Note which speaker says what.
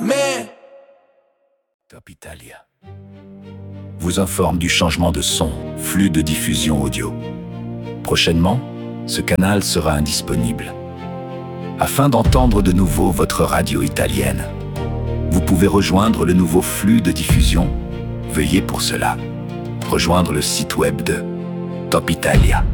Speaker 1: Mais
Speaker 2: Top Italia vous informe du changement de son, flux de diffusion audio. Prochainement, ce canal sera indisponible. Afin d'entendre de nouveau votre radio italienne, vous pouvez rejoindre le nouveau flux de diffusion. Veuillez pour cela rejoindre le site web de Top Italia.